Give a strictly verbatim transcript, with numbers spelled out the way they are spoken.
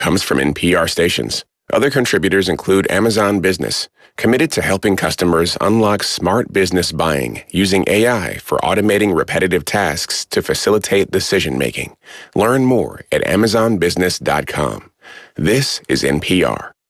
comes from N P R stations. Other contributors include Amazon Business, committed to helping customers unlock smart business buying using A I for automating repetitive tasks to facilitate decision-making. Learn more at amazon business dot com. This is N P R.